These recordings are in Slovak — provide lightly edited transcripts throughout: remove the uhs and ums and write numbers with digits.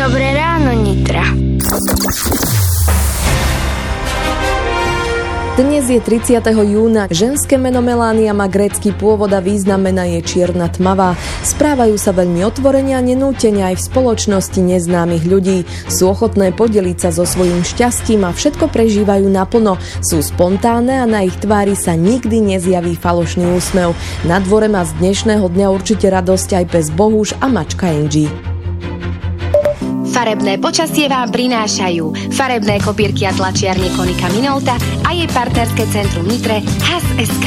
Dobré ráno, Nitra. Dnes je 30. júna. Ženské meno Melánia má grécky pôvod a význam mena je čierna tmavá. Správajú sa veľmi otvorene a nenútene aj v spoločnosti neznámych ľudí. Sú ochotné podeliť sa so svojím šťastím a všetko prežívajú naplno. Sú spontánne a na ich tvári sa nikdy nezjaví falošný úsmev. Na dvore má z dnešného dňa určite radosť aj pes Bohuš a mačka Angie. Farebné počasie vám prinášajú farebné kopírky a tlačiarne Konika Minolta a jej partnerské centrum Nitre HAS.sk.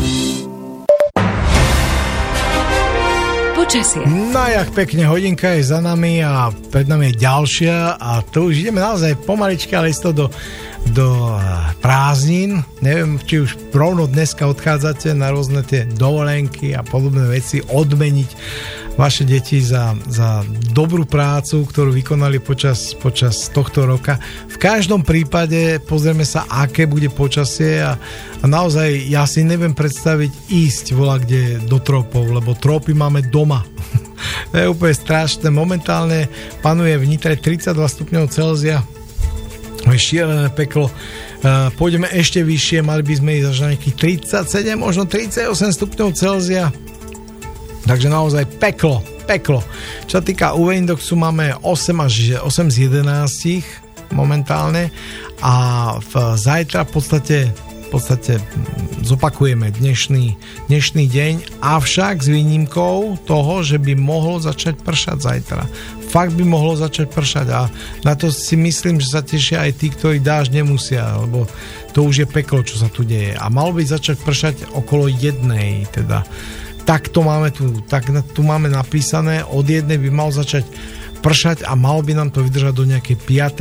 Počasie. No jak pekne, hodinka je za nami a pred nami je ďalšia a to už ideme naozaj pomaličky, ale isto do prázdnin. Neviem, či už rovno dneska odchádzate na rôzne tie dovolenky a podobné veci, odmeniť vaše deti za dobrú prácu, ktorú vykonali počas tohto roka. V každom prípade pozrieme sa, aké bude počasie a naozaj ja si neviem predstaviť ísť kde do tropov, lebo tropy máme doma. To je úplne strašné. Momentálne panuje v Nitre 32 stupňov Celzia. Šialené peklo. Pôjdeme ešte vyššie, mali by sme ísť až na nejakých 37, možno 38 stupňov Celzia. Takže naozaj peklo. Čo sa týka UV indexu, máme 8 z 11 momentálne a zajtra v podstate zopakujeme dnešný deň, avšak s výnimkou toho, že by mohlo začať pršať zajtra. Fakt by mohlo začať pršať a na to si myslím, že sa tešia aj tí, ktorí dážď nemusia, lebo to už je peklo, čo sa tu deje. A malo by začať pršať okolo 1, teda. Tak tu máme napísané, od 1 by mal začať pršať a malo by nám to vydržať do nejakej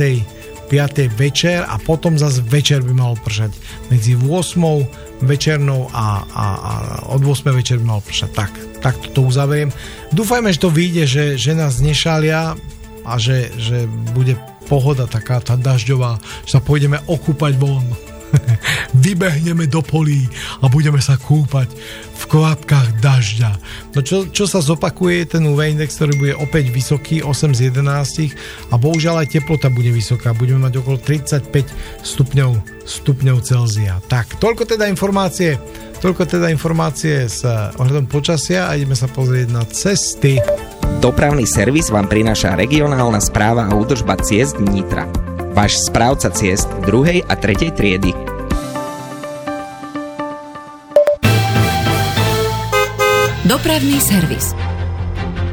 5. večer a potom zase večer by malo pršať. Medzi 8 večernou a od 8 večer by malo pršať. Tak to uzaveriem. Dúfajme, že to vyjde, že nás nešalia a že bude pohoda taká tá dažďová, že sa pôjdeme okúpať von. Vybehneme do polí a budeme sa kúpať v kvapkách dažďa. No čo sa zopakuje, ten UV index, ktorý bude opäť vysoký, 8 z 11 a bohužiaľ aj teplota bude vysoká, budeme mať okolo 35 stupňov Celzia. Tak, toľko teda informácie s ohľadom počasia a ideme sa pozrieť na cesty. Dopravný servis vám prináša regionálna správa a údržba ciest Nitra. Váš správca ciest 2. a 3. triedy. Dopravný servis.